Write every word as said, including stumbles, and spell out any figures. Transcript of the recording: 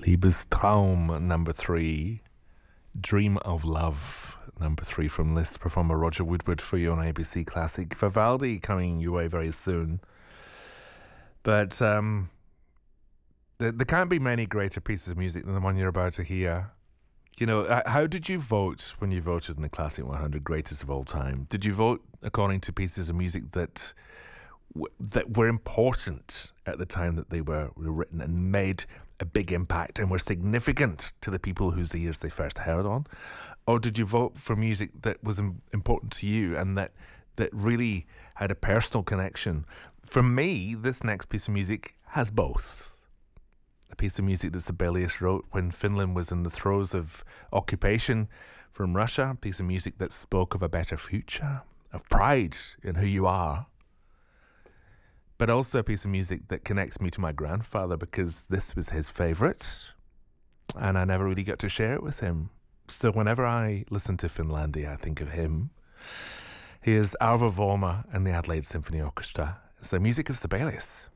Liebestraum, number three. Dream of Love, number three from Liszt performer Roger Woodward for you on A B C Classic. Vivaldi coming your way very soon. But um, there, there can't be many greater pieces of music than the one you're about to hear. You know, how did you vote when you voted in the Classic one hundred Greatest of All Time? Did you vote according to pieces of music that that were important at the time that they were written and made a big impact and were significant to the people whose ears they first heard on? Or did you vote for music that was important to you and that that really had a personal connection? For me, this next piece of music has both. A piece of music that Sibelius wrote when Finland was in the throes of occupation from Russia, a piece of music that spoke of a better future, of pride in who you are, but also a piece of music that connects me to my grandfather because this was his favourite and I never really got to share it with him. So whenever I listen to Finlandia, I think of him. Here's Arvo Vorma and the Adelaide Symphony Orchestra. It's the music of Sibelius.